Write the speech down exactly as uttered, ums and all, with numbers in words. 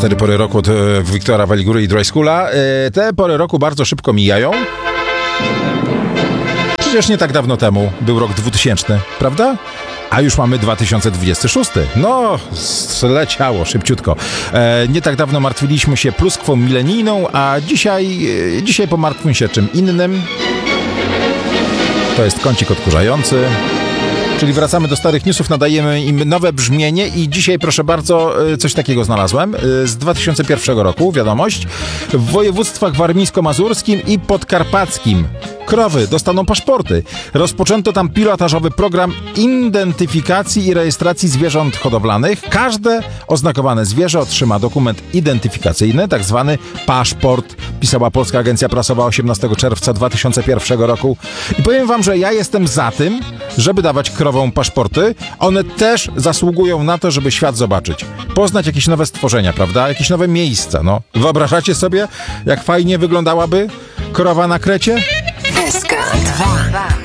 Cztery pory roku od Wiktora Waligury i Dry Schoola. Te pory roku bardzo szybko mijają. Przecież nie tak dawno temu był rok dwutysięczny, prawda? A już mamy dwa tysiące dwudziesty szósty. No, zleciało szybciutko. E, nie tak dawno martwiliśmy się pluskwą milenijną, a dzisiaj, e, dzisiaj pomartwmy się czym innym. To jest kącik odkurzający. Czyli wracamy do starych newsów, nadajemy im nowe brzmienie i dzisiaj, proszę bardzo, coś takiego znalazłem z dwa tysiące pierwszego roku, wiadomość. W województwach warmińsko-mazurskim i podkarpackim krowy dostaną paszporty. Rozpoczęto tam pilotażowy program identyfikacji i rejestracji zwierząt hodowlanych. Każde oznakowane zwierzę otrzyma dokument identyfikacyjny, tak zwany paszport, pisała Polska Agencja Prasowa osiemnastego czerwca dwa tysiące pierwszego roku. I powiem wam, że ja jestem za tym, żeby dawać krowom paszporty. One też zasługują na to, żeby świat zobaczyć. Poznać jakieś nowe stworzenia, prawda? Jakieś nowe miejsca, no. Wyobrażacie sobie, jak fajnie wyglądałaby krowa na Krecie? S K dwa.